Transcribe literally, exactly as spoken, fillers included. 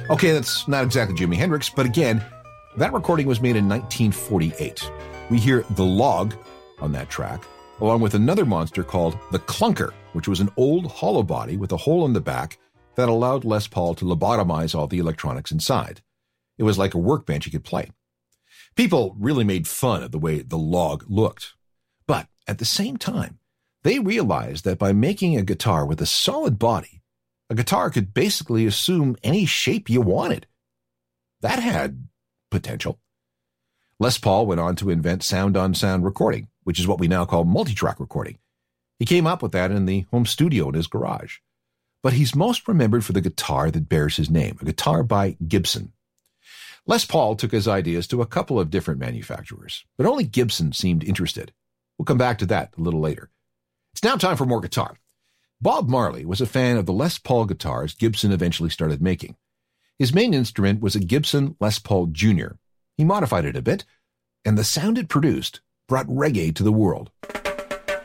Okay, that's not exactly Jimi Hendrix, but again, that recording was made in nineteen forty-eight. We hear The Log on that track, along with another monster called the Clunker, which was an old hollow body with a hole in the back that allowed Les Paul to lobotomize all the electronics inside. It was like a workbench he could play. People really made fun of the way the Log looked. But at the same time, they realized that by making a guitar with a solid body, a guitar could basically assume any shape you wanted. That had potential. Les Paul went on to invent sound-on-sound recording, which is what we now call multi-track recording. He came up with that in the home studio in his garage. But he's most remembered for the guitar that bears his name, a guitar by Gibson. Les Paul took his ideas to a couple of different manufacturers, but only Gibson seemed interested. We'll come back to that a little later. It's now time for more guitar. Bob Marley was a fan of the Les Paul guitars Gibson eventually started making. His main instrument was a Gibson Les Paul Junior He modified it a bit, and the sound it produced brought reggae to the world.